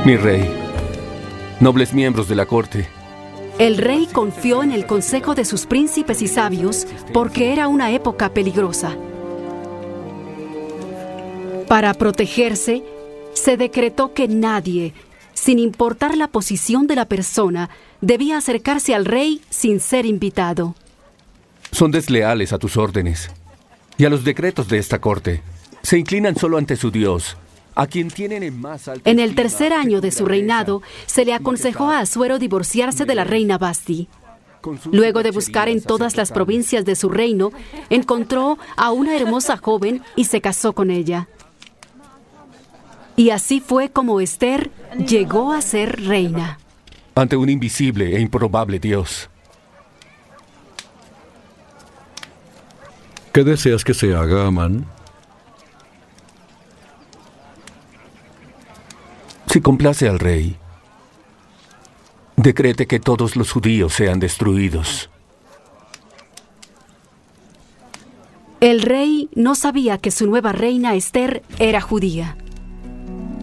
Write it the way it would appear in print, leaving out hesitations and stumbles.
Mi rey, nobles miembros de la corte, El rey confió en el consejo de sus príncipes y sabios porque era una época peligrosa. Para protegerse, se decretó que nadie, sin importar la posición de la persona, debía acercarse al rey sin ser invitado. son desleales a tus órdenes y a los decretos de esta corte. Se inclinan solo ante su Dios, a quien tienen en más alta En el estima tercer que año tu de su grandeza, reinado, se le aconsejó a Asuero divorciarse de la reina Vasti. Luego de buscar en todas las provincias de su reino, encontró a una hermosa joven y se casó con ella. Y así fue como Esther llegó a ser reina. ante un invisible e improbable Dios. ¿Qué deseas que se haga, Amán? Si complace al rey, decrete que todos los judíos sean destruidos. El rey no sabía que su nueva reina Esther era judía.